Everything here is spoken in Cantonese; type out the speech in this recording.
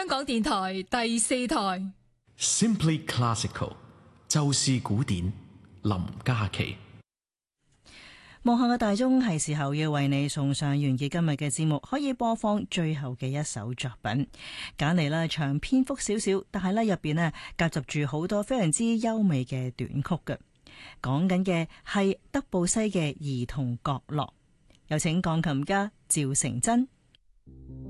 香港電台第4台 Simply Classical 就是古典，林嘉琪。 幕後嘅大鐘係時候要為你送上完結今日嘅節目，可以播放最後嘅一首作品，揀嚟啦長篇幅少少，但係咧入邊呢夾雜住好多非常之優美嘅短曲嘅。講緊嘅係德布西嘅兒童角落，有請鋼琴家趙成真。